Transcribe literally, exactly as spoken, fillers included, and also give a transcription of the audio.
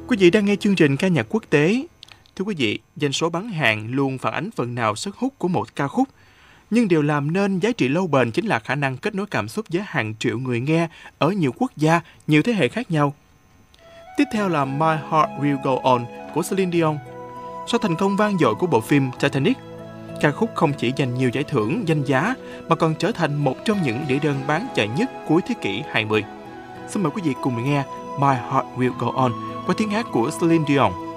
Quý vị đang nghe chương trình ca nhạc quốc tế. Thưa quý vị, doanh số bán hàng luôn phản ánh phần nào sức hút của một ca khúc. Nhưng điều làm nên giá trị lâu bền chính là khả năng kết nối cảm xúc với hàng triệu người nghe ở nhiều quốc gia, nhiều thế hệ khác nhau. Tiếp theo là My Heart Will Go On của Celine Dion. Sau thành công vang dội của bộ phim Titanic, ca khúc không chỉ giành nhiều giải thưởng, danh giá mà còn trở thành một trong những đĩa đơn bán chạy nhất cuối thế kỷ hai mươi. Xin mời quý vị cùng nghe My Heart Will Go On qua tiếng hát của Celine Dion.